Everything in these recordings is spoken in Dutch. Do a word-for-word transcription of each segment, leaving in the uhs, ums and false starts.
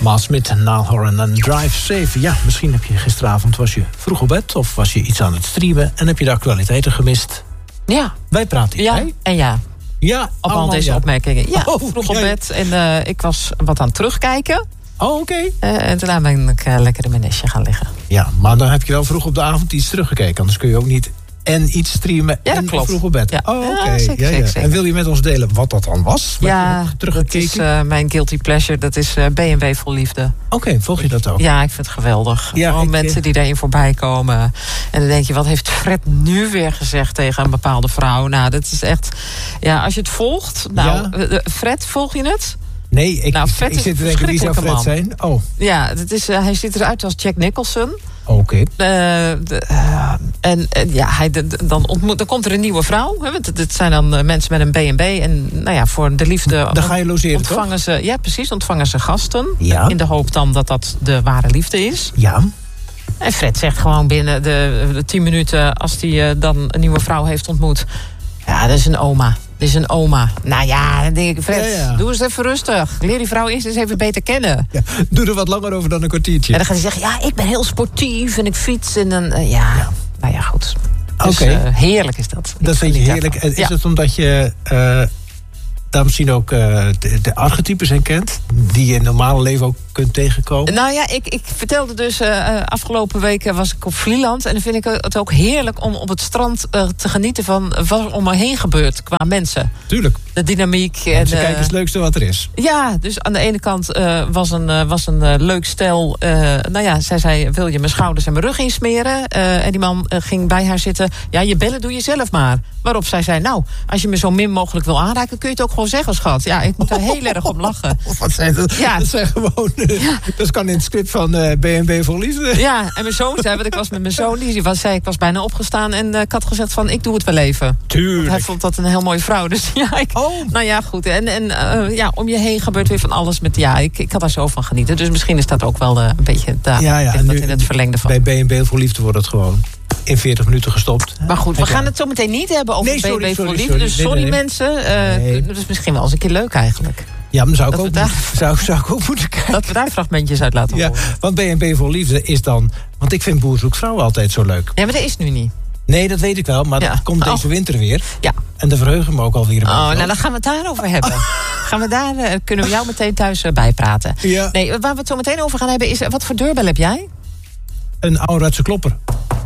Maas met Naalhoorn en Drive Safe. Ja, misschien heb je gisteravond was je vroeg op bed of was je iets aan het streamen en heb je de actualiteiten gemist. Ja. Wij praten Ja, hierbij. en ja. Ja, Op al deze ja. opmerkingen. Ja, Oh, vroeg op ja, ja. bed en uh, ik was wat aan het terugkijken. Oh, oké. Okay. Uh, en daarna ben ik uh, lekker in mijn nestje gaan liggen. Ja, maar dan heb je wel vroeg op de avond iets teruggekeken. Anders kun je ook niet en iets streamen Ja, en klopt. vroeg op bed. Ja. Oh, oké. Ja, zeker, ja, ja. zeker, zeker. En wil je met ons delen wat dat dan was? Wat Ja, je hebt teruggekeken? dat is uh, mijn guilty pleasure. Dat is uh, B en B vol liefde. Oké, okay, volg je dat ook? Ja, ik vind het geweldig. Ja, Gewoon ik, mensen die daarin voorbij komen. En dan denk je, wat heeft Fred nu weer gezegd tegen een bepaalde vrouw? Nou, dat is echt... Ja, als je het volgt... Nou, Ja. uh, Fred, volg je het? Nee, ik, Nou, Fred ik is zit te een denken, wie zou Fred verschrikkelijke zijn? Oh, Ja, dat is, uh, hij ziet eruit als Jack Nicholson. oké. Okay. Uh, de, uh, en en ja, hij, de, de, dan, ontmoet, dan komt er een nieuwe vrouw. Hè, want het, het zijn dan uh, mensen met een B en B. En nou ja, voor de liefde Dan ga je logeren, ontvangen toch? ze, ja, precies, ontvangen ze gasten. Ja. In de hoop dan dat dat de ware liefde is. Ja. En Fred zegt gewoon binnen de, de tien minuten... als hij uh, dan een nieuwe vrouw heeft ontmoet... ja, dat is een oma. Dit is een oma. Nou ja, dan denk ik, Fred, Ja, ja. doe eens even rustig. Leer die vrouw eerst eens even beter kennen. Ja, doe er wat langer over dan een kwartiertje. En dan gaat hij zeggen, ja, ik ben heel sportief en ik fiets. En dan, uh, ja, ja, nou ja, goed. Dus Oké. uh, heerlijk is dat. Dat Ik vind je geniet heerlijk. daarvan. En is Ja. het omdat je uh, daar misschien ook uh, de, de archetypes in kent? Die je in het normale leven ook kunt tegenkomen? Nou ja, ik, ik vertelde dus, uh, afgelopen weken was ik op Vlieland. En dan vind ik het ook heerlijk om op het strand uh, te genieten van wat er om me heen gebeurt qua mensen. Tuurlijk. De dynamiek. Ze en, uh, kijken het leukste wat er is. Ja, dus aan de ene kant uh, was een, uh, was een uh, leuk stel. Uh, nou ja, zij zei, wil je mijn schouders en mijn rug insmeren? Uh, en die man uh, ging bij haar zitten. Ja, je bellen doe je zelf maar. Waarop zij zei, nou, als je me zo min mogelijk wil aanraken... kun je het ook gewoon zeggen, schat. Ja, ik moet daar heel erg om lachen. Wat zijn dat? Ja. Dat zijn gewoon... Uh, Ja. Dat kan in het script van uh, B en B vol liefde. Ja, en mijn zoon zei, want ik was met mijn zoon... die was, zei, ik was bijna opgestaan en uh, ik had gezegd van... ik doe het wel even. Tuurlijk. Hij vond dat een heel mooie vrouw. Dus ja, ik, Oh. nou ja, goed. En, en uh, ja, om je heen gebeurt weer van alles met... ja, ik, ik had daar zo van genieten. Dus misschien is dat ook wel uh, een beetje daar, Ja, ja. in, En dat nu- in het verlengde van. Bij B en B vol liefde wordt het gewoon in veertig minuten gestopt. Maar goed, we Oké. gaan het zo meteen niet hebben over Nee, sorry, B B voor sorry, liefde. sorry. Dus Nee, sorry nee, nee. mensen. Uh, Nee. Dat is misschien wel eens een keer leuk eigenlijk. Ja, maar zou ik, Dat ook we daar- moeten, zou, zou ik ook moeten kijken. Dat we daar fragmentjes uit laten Ja, horen. want B en B vol liefde is dan... Want ik vind Boer zoekt vrouw altijd zo leuk. Ja, maar dat is nu niet. Nee, dat weet ik wel, maar Ja. dat komt Oh. deze winter weer. Ja. En daar verheugen me ook alweer een Oh, beetje nou, op. dan gaan we het daarover hebben. gaan we daar, uh, kunnen we jou meteen thuis uh, bijpraten. Ja. Nee, waar we het zo meteen over gaan hebben is... uh, wat voor deurbel heb jij? Een ouderwetse klopper.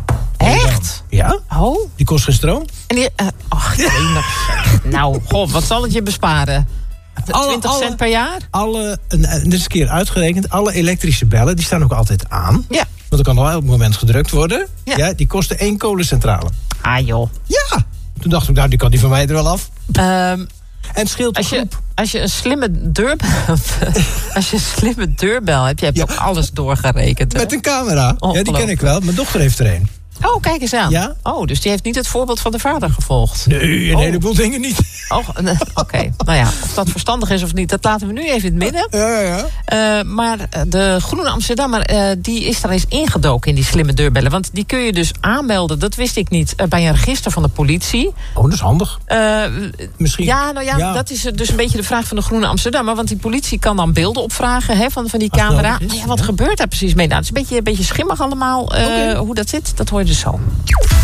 Echt? Ja, Oh. die kost geen stroom. En die, uh, ach, jemig zeg. Nou, goh, wat zal het je besparen? Alle- twintig alle- cent per jaar? Alle, en, en dit is een keer uitgerekend, alle elektrische bellen, die staan ook altijd aan. Ja. Want er kan op elk moment gedrukt worden. Ja. Ja, die kosten één kolencentrale. Ah, joh. Ja! Toen dacht ik, nou, die kan die van mij er wel af. Ehm, En het scheelt de als, je, groep. als je een slimme deurbel... als je een slimme deurbel hebt... je hebt Ja. ook alles doorgerekend, hè? Met een camera. Ja, die ken Ongelooflijk. ik wel. Mijn dochter heeft er een. Oh, kijk eens aan. Ja? Oh, dus die heeft niet het voorbeeld van de vader gevolgd. Nee, een Oh. heleboel dingen niet. Oh, nee, oké. Nou ja, of dat verstandig is of niet, dat laten we nu even in het midden. Ja, ja, ja. Uh, maar de Groene Amsterdammer, uh, die is daar eens ingedoken in die slimme deurbellen. Want die kun je dus aanmelden, dat wist ik niet, uh, bij een register van de politie. Oh, dat is handig. Uh, Misschien. ja, nou ja, Ja. dat is dus een beetje de vraag van de Groene Amsterdammer. Want die politie kan dan beelden opvragen hè, van, van die Als het camera. nodig is, Maar ja, wat ja. gebeurt daar precies mee? Nou, het is een beetje, een beetje schimmig allemaal. Uh, Oké. Hoe dat zit, dat hoor je dus zo.